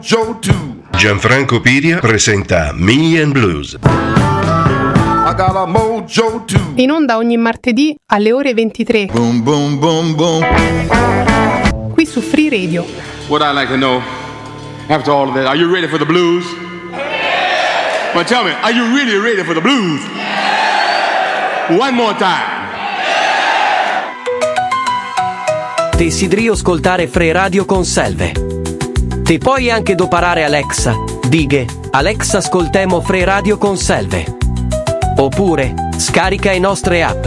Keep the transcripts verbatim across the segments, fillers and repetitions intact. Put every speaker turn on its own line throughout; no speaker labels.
Mojo two.
Gianfranco Piria presenta Me and Blues.
I got a mojo two.
In onda ogni martedì alle ore ventitré.
Boom, boom, boom, boom.
Qui su Free Radio.
What I'd like to know, after all of that, are you ready for the blues? Well, tell me, are you really ready for the blues? One more time.
Desideri ascoltare Free Radio con Selve? Ti puoi anche doparare Alexa, dighe Alexa ascoltemo Free Radio con Selve. Oppure scarica i nostre app.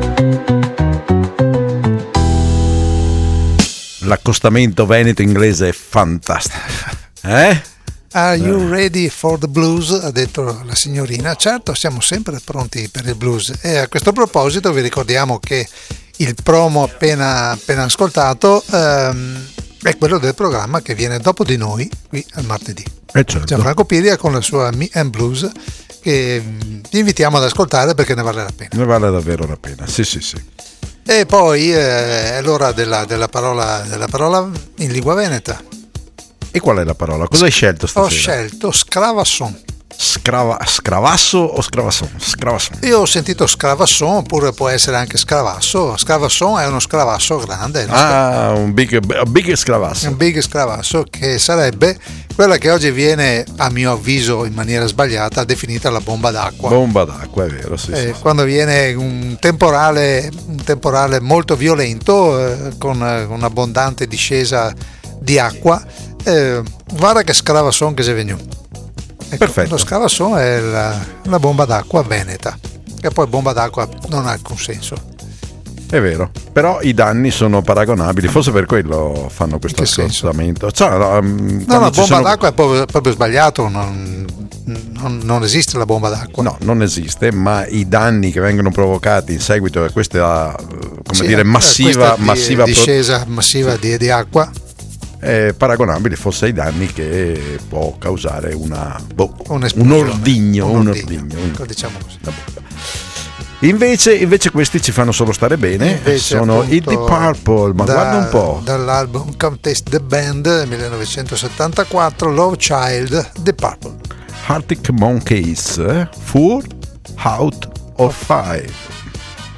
L'accostamento veneto inglese è fantastico. Eh?
Are you ready for the blues? Ha detto la signorina. Certo, siamo sempre pronti per il blues. E a questo proposito vi ricordiamo che il promo appena, appena ascoltato ehm, è quello del programma che viene dopo di noi qui al martedì.
Eh certo.
Gianfranco Piria con la sua Me and Blues, che vi invitiamo ad ascoltare perché ne vale la pena.
Ne vale davvero la pena, sì sì sì.
E poi eh, è l'ora della, della, parola, della parola in lingua veneta.
E qual è la parola? Cosa hai scelto stasera?
Ho scelto scravasson.
Scrava, scravasso o scravasson? Scravasson.
Io ho sentito scravasson, oppure può essere anche scravasso. Scravasson è uno scravasso grande.
Ah, un big, un big scravasso.
Un big scravasso, che sarebbe quella che oggi viene, a mio avviso in maniera sbagliata, definita la bomba d'acqua.
Bomba d'acqua, è vero, sì,
eh,
sì,
quando sì. viene un temporale, un temporale molto violento, eh, con un'abbondante discesa di acqua, eh, guarda che scravasson che si è venuto. Ecco,
perfetto.
Lo scravasson è la, la bomba d'acqua veneta, che poi bomba d'acqua non ha alcun senso.
È vero, però i danni sono paragonabili, forse per quello fanno questo accostamento. Cioè, no,
no, la bomba sono... d'acqua è proprio, proprio sbagliato, non, non, non esiste la bomba d'acqua.
No, non esiste, ma i danni che vengono provocati in seguito a questa, come
sì,
dire, massiva,
di,
massiva
discesa
pro...
massiva di, di acqua
è paragonabile forse ai danni che può causare una boh, un
ordigno,
un ordigno,
un
ordigno
un... diciamo così.
Invece, invece questi ci fanno solo stare bene.
Invece,
sono
appunto,
i Deep Purple, ma
da,
guarda un po'.
Dall'album Come Taste the Band millenovecentosettantaquattro, Love Child, Deep Purple.
Arctic Monkeys, eh? Four Out of Five.